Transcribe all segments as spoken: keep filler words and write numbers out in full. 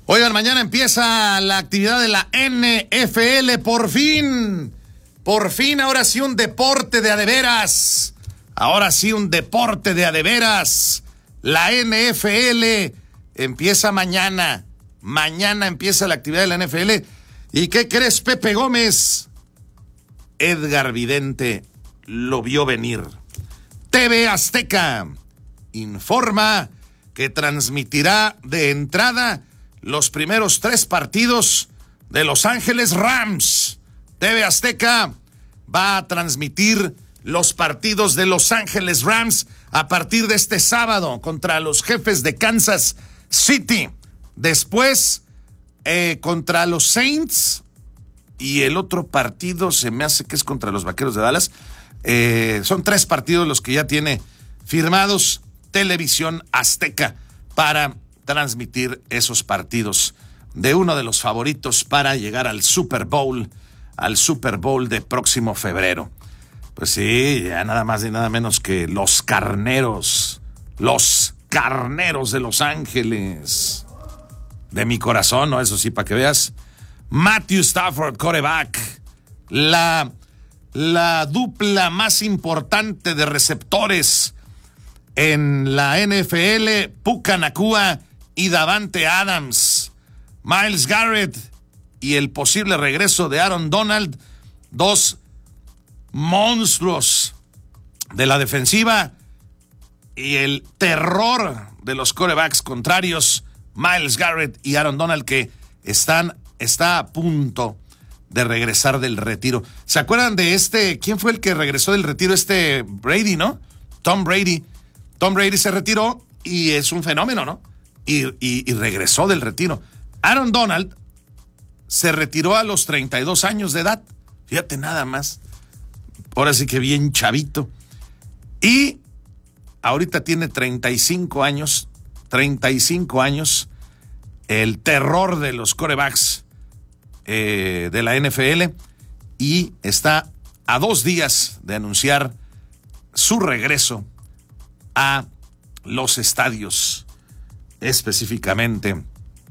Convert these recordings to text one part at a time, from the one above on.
Oigan, mañana empieza la actividad de la N F L, por fin, por fin, ahora sí un deporte de a de veras, ahora sí un deporte de a de veras. La N F L empieza mañana, mañana empieza la actividad de la N F L. ¿Y qué crees, Pepe Gómez? Edgar Vidente lo vio venir. T V Azteca informa que transmitirá de entrada los primeros tres partidos de Los Ángeles Rams. T V Azteca va a transmitir los partidos de Los Ángeles Rams a partir de este sábado contra los Jefes de Kansas City. Después eh, contra los Saints, y el otro partido se me hace que es contra los Vaqueros de Dallas. Eh, son tres partidos los que ya tiene firmados Televisión Azteca para transmitir esos partidos de uno de los favoritos para llegar al Super Bowl, al Super Bowl de próximo febrero. Pues sí, ya nada más y nada menos que los Carneros, los Carneros de Los Ángeles, de mi corazón, ¿no? Eso sí, para que veas. Matthew Stafford, quarterback, la, la dupla más importante de receptores en la N F L, Puka Nacua y Davante Adams. Myles Garrett y el posible regreso de Aaron Donald, dos monstruos de la defensiva, y el terror de los quarterbacks contrarios, Myles Garrett y Aaron Donald, que están, está a punto de regresar del retiro. ¿Se acuerdan de este? ¿Quién fue el que regresó del retiro? Este Brady, ¿no? Tom Brady. Tom Brady se retiró y es un fenómeno, ¿no? Y, y, y regresó del retiro. Aaron Donald se retiró a los treinta y dos años de edad. Fíjate nada más. Ahora sí que bien chavito. Y ahorita tiene treinta y cinco años. treinta y cinco años. El terror de los quarterbacks eh, de la N F L. Y está a dos días de anunciar su regreso a los estadios, específicamente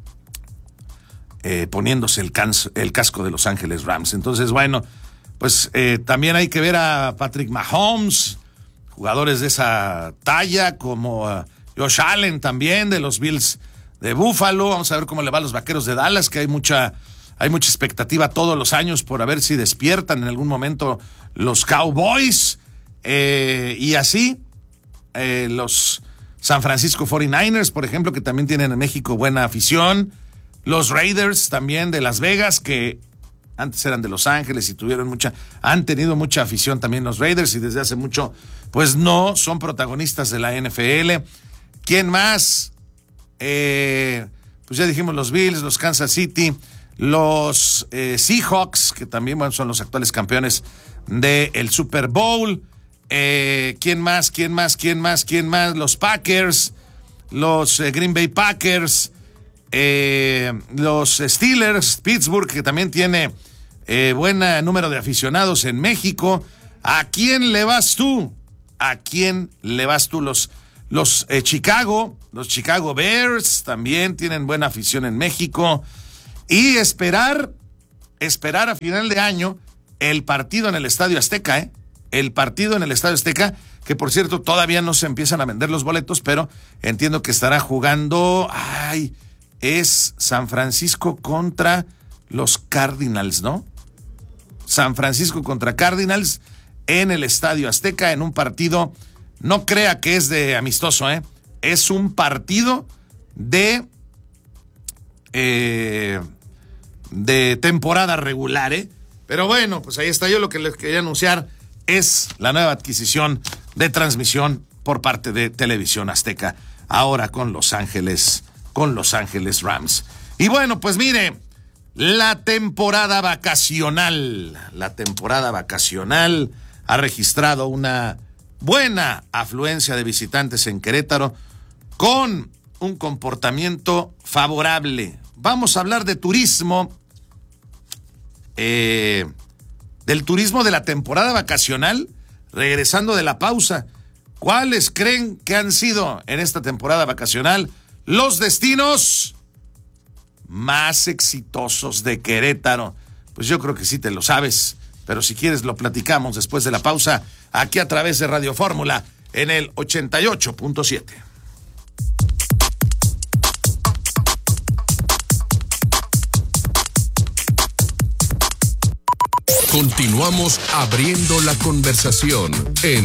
eh, poniéndose el, cans- el casco de Los Ángeles Rams. Entonces, bueno, pues eh, también hay que ver a Patrick Mahomes, jugadores de esa talla, como uh, Josh Allen también, de los Bills de Buffalo. Vamos a ver cómo le va a los Vaqueros de Dallas, que hay mucha, hay mucha expectativa todos los años por a ver si despiertan en algún momento los Cowboys, eh, y así eh, los San Francisco cuarenta y nueve ers, por ejemplo, que también tienen en México buena afición. Los Raiders también de Las Vegas, que antes eran de Los Ángeles y tuvieron mucha, han tenido mucha afición también los Raiders, y desde hace mucho, pues no, son protagonistas de la N F L. ¿Quién más? Eh, pues ya dijimos los Bills, los Kansas City, los eh, Seahawks, que también, bueno, son los actuales campeones del Super Bowl. Eh, ¿Quién más? ¿Quién más? ¿Quién más? ¿Quién más? Los Packers, los eh, Green Bay Packers, eh, los Steelers, Pittsburgh, que también tiene eh, buen número de aficionados en México. ¿A quién le vas tú? ¿A quién le vas tú? Los, los eh, Chicago, los Chicago Bears también tienen buena afición en México. Y esperar, esperar a final de año el partido en el Estadio Azteca, ¿eh? El partido en el Estadio Azteca, que por cierto todavía no se empiezan a vender los boletos, pero entiendo que estará jugando, ay, es San Francisco contra los Cardinals, ¿no? San Francisco contra Cardinals en el Estadio Azteca, en un partido, no crea que es de amistoso, ¿eh? Es un partido de, eh, de temporada regular, ¿eh? Pero bueno, pues ahí está. Yo lo que les quería anunciar es la nueva adquisición de transmisión por parte de Televisión Azteca, ahora con Los Ángeles, con Los Ángeles Rams. Y bueno, pues mire, la temporada vacacional, la temporada vacacional ha registrado una buena afluencia de visitantes en Querétaro con un comportamiento favorable. Vamos a hablar de turismo, eh... del turismo de la temporada vacacional, regresando de la pausa. ¿Cuáles creen que han sido en esta temporada vacacional los destinos más exitosos de Querétaro. Pues yo creo que sí te lo sabes, pero si quieres lo platicamos después de la pausa, aquí a través de Radio Fórmula en el ochenta y ocho punto siete. Continuamos abriendo la conversación en